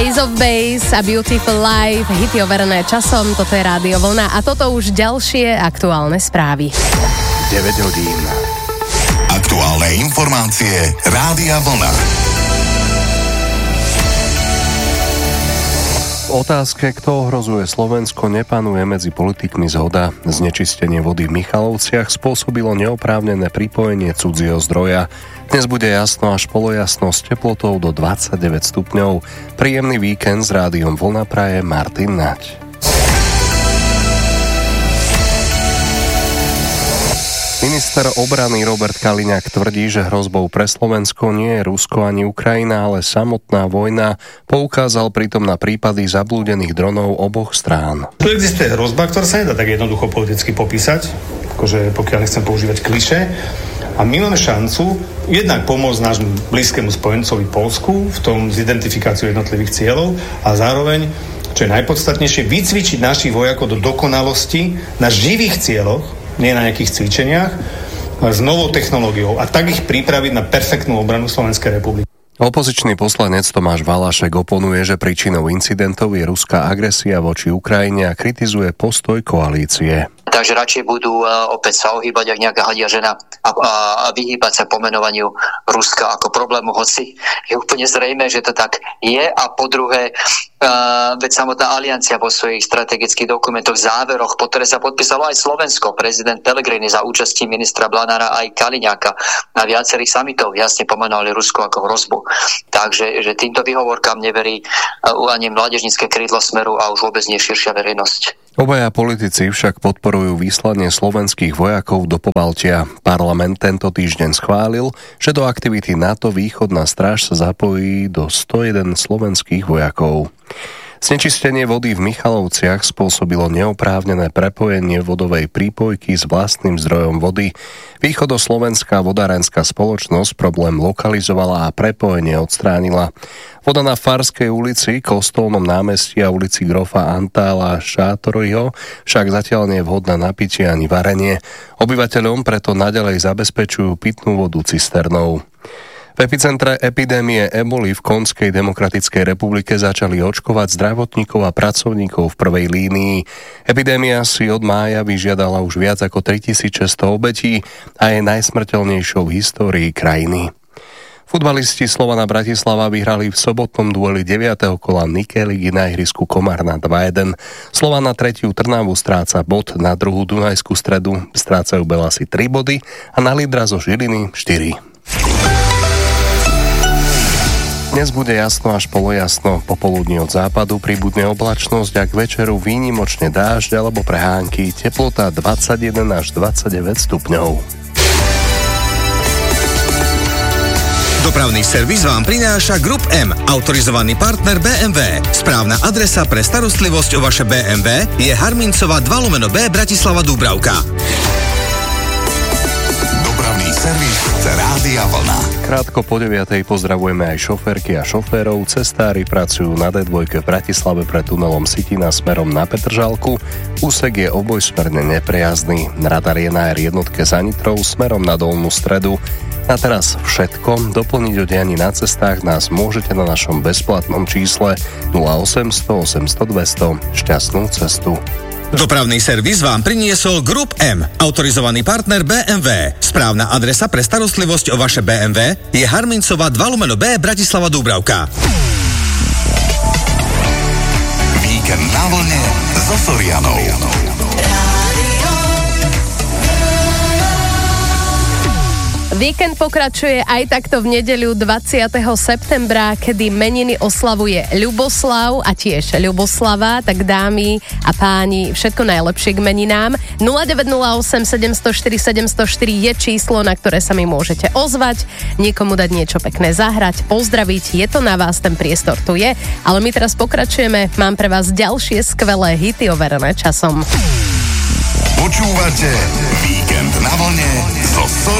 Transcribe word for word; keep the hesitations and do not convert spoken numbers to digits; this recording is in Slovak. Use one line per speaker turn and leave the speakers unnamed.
Ace of Base a Beautiful Life, hity overené časom, toto je Rádio Vlna a toto už ďalšie aktuálne správy.
deväť hodín. Aktuálne informácie Rádia Vlna.
V otázke, kto ohrozuje Slovensko, nepanuje medzi politikmi zhoda. Znečistenie vody v Michalovciach spôsobilo neoprávnené pripojenie cudzieho zdroja. Dnes bude jasno až polojasno s teplotou do dvadsaťdeväť stupňov. Príjemný víkend s Rádiom Vlna praje Martin Naď. Minister obrany Robert Kaliňák tvrdí, že hrozbou pre Slovensko nie je Rusko ani Ukrajina, ale samotná vojna. Poukázal pritom na prípady zablúdených dronov oboch strán.
Tu existuje hrozba, ktorá sa nedá tak jednoducho politicky popísať, akože pokiaľ nechcem používať klišé. A my máme šancu jednak pomôcť nášmu blízkemu spojencovi Poľsku v tom z identifikáciu jednotlivých cieľov a zároveň, čo je najpodstatnejšie, vycvičiť našich vojakov do dokonalosti na živých cieľoch, nie na nejakých cvičeniach, s novou technológiou a tak ich pripraviť na perfektnú obranu Slovenskej republiky.
Opozičný poslanec Tomáš Valašek oponuje, že príčinou incidentov je ruská agresia voči Ukrajine a kritizuje postoj koalície.
Takže radšej budú uh, opäť sa ohýbať, ak nejaká hadia žena a, a, a vyhýbať sa pomenovaniu Ruska ako problému, hoci je úplne zrejme, že to tak je. A po druhé, uh, veď samotná aliancia vo svojich strategických dokumentoch, záveroch, po ktoré sa podpísalo aj Slovensko, prezident Pellegrini za účastí ministra Blanára aj Kaliňáka na viacerých samitov jasne pomenovali Rusko ako hrozbu. Takže že týmto výhovorkám neverí uh, ani mládežnícke krídlo Smeru a už vôbec nie širšia verejnosť.
Obaja politici však podporujú vyslanie slovenských vojakov do Pobaltia. Parlament tento týždeň schválil, že do aktivity NATO Východná stráž sa zapojí do sto jeden slovenských vojakov. Znečistenie vody v Michalovciach spôsobilo neoprávnené prepojenie vodovej prípojky s vlastným zdrojom vody. Východoslovenská vodárenská spoločnosť problém lokalizovala a prepojenie odstránila. Voda na Farskej ulici, Kostolnom námestí a ulici Grofa Antála Šátoriho však zatiaľ nie je vhodná na pitie ani varenie. Obyvateľom preto naďalej zabezpečujú pitnú vodu cisternou. V epicentre epidémie eboli v Konskej demokratickej republike začali očkovať zdravotníkov a pracovníkov v prvej línii. Epidémia si od mája vyžiadala už viac ako tritisícšesťsto obetí a je najsmrteľnejšou v histórii krajiny. Futbalisti Slovana Bratislava vyhrali v sobotnom dueli deviateho kola Nike ligy na ihrisku Komárna dva jeden. Slovan na tretiu Trnavu stráca bod, na druhú Dunajskú Stredu strácajú Belasi tri body a na lídra zo Žiliny štyri. Dnes bude jasno až polojasno, popoludní od západu pribudne oblačnosť a k večeru výnimočne dážď alebo prehánky, teplota dvadsaťjeden až dvadsaťdeväť stupňov.
Dopravný servis vám prináša Group M, autorizovaný partner bé em vé. Správna adresa pre starostlivosť o vaše bé em vé je Harmincova dva lomeno B Bratislava Dúbravka.
Dopravný servis Rádia Vlna.
Krátko po deviatej pozdravujeme aj šoférky a šoférov. Cestári pracujú na dé dva v Bratislave pred tunelom Sitina smerom na Petržalku. Úsek je obojsmerne neprejazdný. Radar je na er jednotke za Nitrou smerom na Dolnú Stredu. A teraz všetko. Doplniť o dianí na cestách nás môžete na našom bezplatnom čísle nula osemsto osemsto dvesto. Šťastnú cestu.
Dopravný servis vám priniesol Group M, autorizovaný partner bé em vé. Správna adresa pre starostlivosť o vaše bé em vé je Harmincova dva lomeno B Bratislava Dúbravka.
Víkend na vlne so Sorianou.
Víkend pokračuje aj takto v nedeľu dvadsiateho septembra, kedy meniny oslavuje Ľuboslav a tiež Ľuboslava, tak dámy a páni, všetko najlepšie k meninám. nula deväť nula osem sedem nula štyri sedem nula štyri je číslo, na ktoré sa mi môžete ozvať, niekomu dať niečo pekné zahrať, pozdraviť, je to na vás, ten priestor tu je, ale my teraz pokračujeme, mám pre vás ďalšie skvelé hity overené časom.
Počúvate Víkend na vlne so Sorianou.